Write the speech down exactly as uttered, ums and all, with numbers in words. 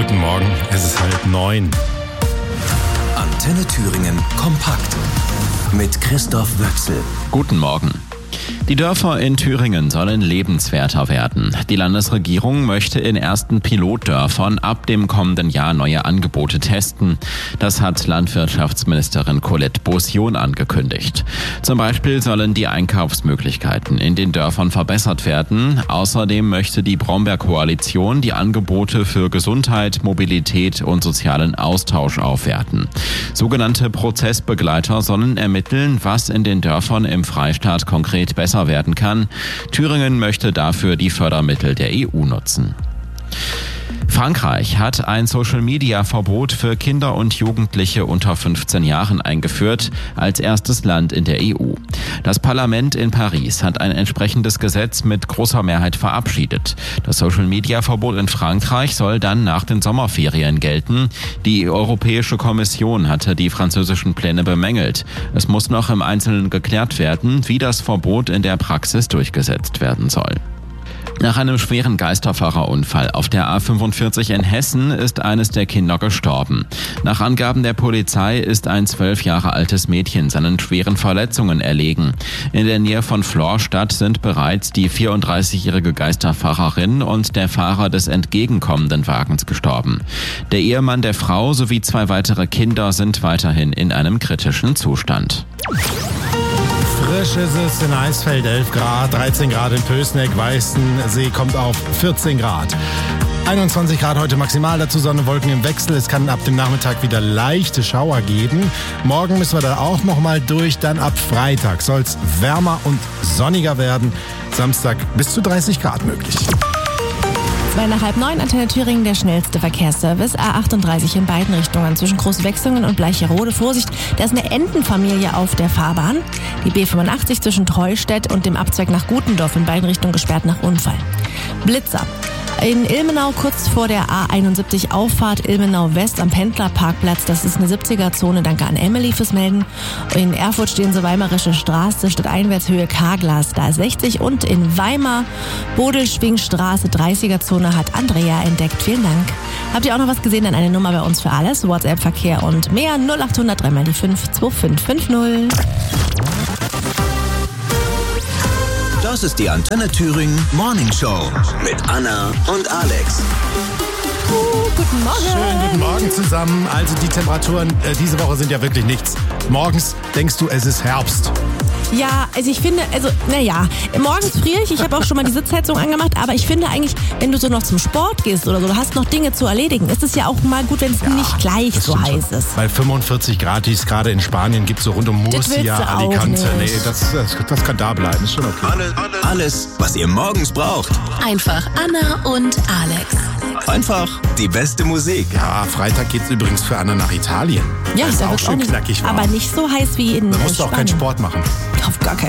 Guten Morgen, es ist halb neun. Antenne Thüringen kompakt mit Christoph Wöchsel. Guten Morgen. Die Dörfer in Thüringen sollen lebenswerter werden. Die Landesregierung möchte in ersten Pilotdörfern ab dem kommenden Jahr neue Angebote testen. Das hat Landwirtschaftsministerin Colette Beaussion angekündigt. Zum Beispiel sollen die Einkaufsmöglichkeiten in den Dörfern verbessert werden. Außerdem möchte die Brombeer-Koalition die Angebote für Gesundheit, Mobilität und sozialen Austausch aufwerten. Sogenannte Prozessbegleiter sollen ermitteln, was in den Dörfern im Freistaat konkret besser werden kann. Thüringen möchte dafür die Fördermittel der E U nutzen. Frankreich hat ein Social-Media-Verbot für Kinder und Jugendliche unter fünfzehn Jahren eingeführt, als erstes Land in der E U. Das Parlament in Paris hat ein entsprechendes Gesetz mit großer Mehrheit verabschiedet. Das Social-Media-Verbot in Frankreich soll dann nach den Sommerferien gelten. Die Europäische Kommission hatte die französischen Pläne bemängelt. Es muss noch im Einzelnen geklärt werden, wie das Verbot in der Praxis durchgesetzt werden soll. Nach einem schweren Geisterfahrerunfall auf der A fünfundvierzig in Hessen ist eines der Kinder gestorben. Nach Angaben der Polizei ist ein zwölf Jahre altes Mädchen seinen schweren Verletzungen erlegen. In der Nähe von Florstadt sind bereits die vierunddreißigjährige Geisterfahrerin und der Fahrer des entgegenkommenden Wagens gestorben. Der Ehemann der Frau sowie zwei weitere Kinder sind weiterhin in einem kritischen Zustand. Frisch ist es in Eisfeld, elf Grad, dreizehn Grad in Pößneck, Weißensee kommt auf vierzehn Grad. einundzwanzig Grad heute maximal, dazu Sonne, Wolken im Wechsel. Es kann ab dem Nachmittag wieder leichte Schauer geben. Morgen müssen wir da auch nochmal durch, dann ab Freitag soll es wärmer und sonniger werden. Samstag bis zu dreißig Grad möglich. Zwei nach halb neun, Antenne Thüringen, der schnellste Verkehrsservice. A achtunddreißig in beiden Richtungen zwischen Großwechslungen und Bleicherode. Vorsicht, da ist eine Entenfamilie auf der Fahrbahn. Die B fünfundachtzig zwischen Treustedt und dem Abzweig nach Gutendorf in beiden Richtungen gesperrt nach Unfall. Blitzer. In Ilmenau kurz vor der A einundsiebzig Auffahrt Ilmenau West am Pendlerparkplatz. Das ist eine siebziger-Zone. Danke an Emily fürs Melden. In Erfurt stehen sie Weimarische Straße, Stadteinwärtshöhe Karglas. Da ist sechzig. Und in Weimar Bodelschwingstraße, dreißiger-Zone hat Andrea entdeckt. Vielen Dank. Habt ihr auch noch was gesehen? Dann eine Nummer bei uns für alles. WhatsApp-Verkehr und mehr. null achthundert drei mal die fünf zwei fünf fünf null. Das ist die Antenne Thüringen Morning Show mit Anna und Alex. Uh, guten Morgen. Schönen guten Morgen zusammen. Also die Temperaturen äh, diese Woche sind ja wirklich nichts. Morgens denkst du, es ist Herbst. Ja, also ich finde, also naja, morgens friere ich, ich habe auch schon mal die Sitzheizung angemacht, aber ich finde eigentlich, wenn du so noch zum Sport gehst oder so, du hast noch Dinge zu erledigen, ist es ja auch mal gut, wenn es ja, nicht gleich so heiß schon. ist. Bei fünfundvierzig Grad, die es gerade in Spanien gibt, so rund um Murcia, Alicante, nee, das, das, das kann da bleiben, ist schon okay. Alles, alles, was ihr morgens braucht. Einfach Anna und Alex. Einfach die beste Musik. Ja, Freitag geht's übrigens für Anna nach Italien. Ja, das ist da auch wird's schön auch nicht, knackig warm. Aber nicht so heiß wie in Da musst du auch keinen Sport machen. Auf gar keinen